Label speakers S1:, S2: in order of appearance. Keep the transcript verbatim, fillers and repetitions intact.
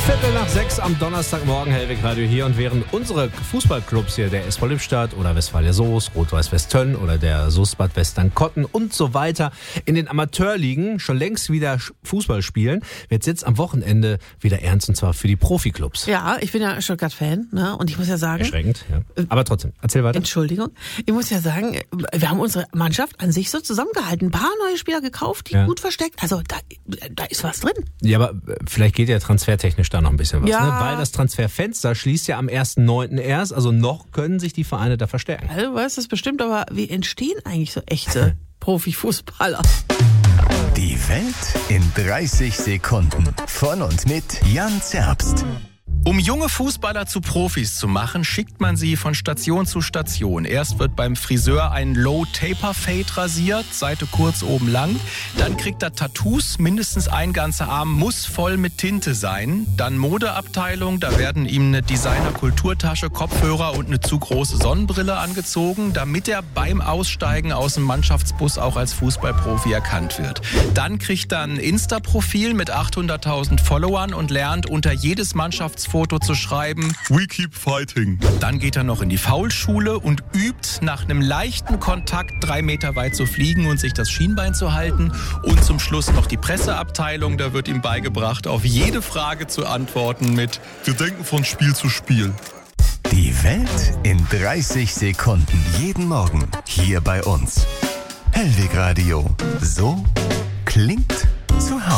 S1: Viertel nach sechs am Donnerstagmorgen, Hellweg Radio hier. Und während unsere Fußballclubs hier, der S V Lippstadt oder Westfalia Soest, Rot-Weiß Westtönn oder der Soestbad Westernkotten und so weiter in den Amateurligen schon längst wieder Fußball spielen, wird jetzt am Wochenende wieder ernst, und zwar für die Profiklubs.
S2: Ja, ich bin ja Stuttgart-Fan, ne? Und ich muss ja sagen...
S1: Erschreckend, ja. Aber trotzdem, erzähl weiter.
S2: Entschuldigung. Ich muss ja sagen, wir haben unsere Mannschaft an sich so zusammengehalten. Ein paar neue Spieler gekauft, die ja. gut versteckt. Also da, da ist was drin.
S1: Ja, aber vielleicht geht ja transfertechnisch da noch ein bisschen was,
S2: ja.
S1: ne? Weil das Transferfenster schließt ja am ersten neunten erst, also noch können sich die Vereine da verstärken.
S2: Also, du weißt das bestimmt, aber wie entstehen eigentlich so echte Profifußballer?
S3: Die Welt in dreißig Sekunden. Von und mit Jan Zerbst.
S4: Um junge Fußballer zu Profis zu machen, schickt man sie von Station zu Station. Erst wird beim Friseur ein Low-Taper-Fade rasiert, Seite kurz, oben lang. Dann kriegt er Tattoos, mindestens ein ganzer Arm muss voll mit Tinte sein. Dann Modeabteilung, da werden ihm eine Designer-Kulturtasche, Kopfhörer und eine zu große Sonnenbrille angezogen, damit er beim Aussteigen aus dem Mannschaftsbus auch als Fußballprofi erkannt wird. Dann kriegt er ein Insta-Profil mit achthunderttausend Followern und lernt unter jedes Mannschaftsfoto zu schreiben, we keep fighting. Dann geht er noch in die Faulschule und übt, nach einem leichten Kontakt drei Meter weit zu fliegen und sich das Schienbein zu halten. Und zum Schluss noch die Presseabteilung, da wird ihm beigebracht, auf jede Frage zu antworten mit, wir denken von Spiel zu Spiel.
S3: Die Welt in dreißig Sekunden, jeden Morgen hier bei uns. Hellweg Radio, so klingt zu Hause.